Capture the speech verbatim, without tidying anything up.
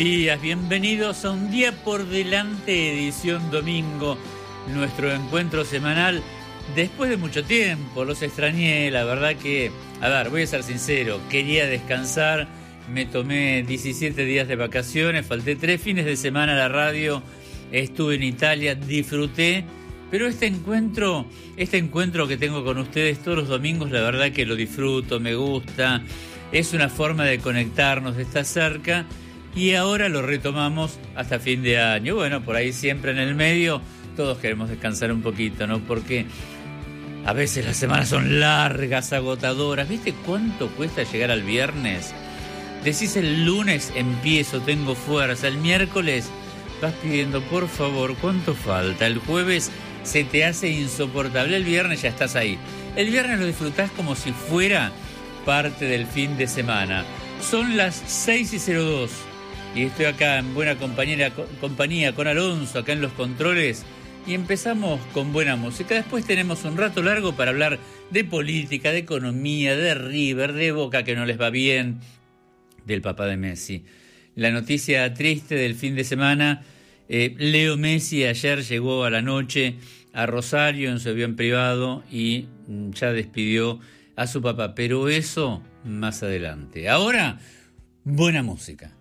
Días, bienvenidos a un día por delante, edición domingo, nuestro encuentro semanal. Después de mucho tiempo, los extrañé, la verdad que, a ver, voy a ser sincero, quería descansar, me tomé diecisiete días de vacaciones, falté tres fines de semana a la radio, estuve en Italia, disfruté, pero este encuentro, este encuentro que tengo con ustedes todos los domingos, la verdad que lo disfruto, me gusta, es una forma de conectarnos, de estar cerca. Y ahora lo retomamos hasta fin de año. Bueno, por ahí siempre en el medio todos queremos descansar un poquito, ¿no? Porque a veces las semanas son largas, agotadoras. ¿Viste cuánto cuesta llegar al viernes? Decís el lunes empiezo, tengo fuerza. El miércoles vas pidiendo, por favor, ¿cuánto falta? El jueves se te hace insoportable. El viernes ya estás ahí. El viernes lo disfrutás como si fuera parte del fin de semana. Son las seis y cero dos. Y estoy acá en buena compañía, compañía con Alonso, acá en los controles, y empezamos con buena música. Después tenemos un rato largo para hablar de política, de economía, de River, de Boca, que no les va bien, del papá de Messi. La noticia triste del fin de semana, eh, Leo Messi ayer llegó a la noche a Rosario en su avión privado y ya despidió a su papá, pero eso más adelante. Ahora, buena música.